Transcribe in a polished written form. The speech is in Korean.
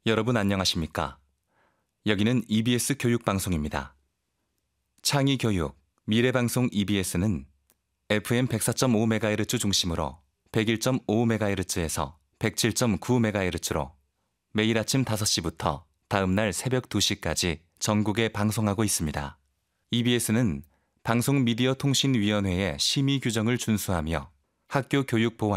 여러분 안녕하십니까? 여기는 EBS 교육방송입니다. 창의교육, 미래방송 EBS는 FM 104.5MHz 중심으로 101.5MHz에서 107.9MHz로 매일 아침 5시부터 다음날 새벽 2시까지 전국에 방송하고 있습니다. EBS는 방송미디어통신위원회의 심의 규정을 준수하며 학교 교육 보안,